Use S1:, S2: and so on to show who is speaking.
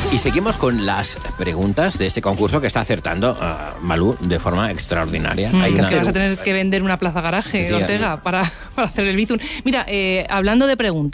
S1: Y seguimos con las preguntas de este concurso que está acertando Malú de forma extraordinaria.
S2: Hay que vas a tener que vender una plaza garaje,
S1: sí,
S2: Ortega, para hacer el Bizum. Mira, hablando de preguntas.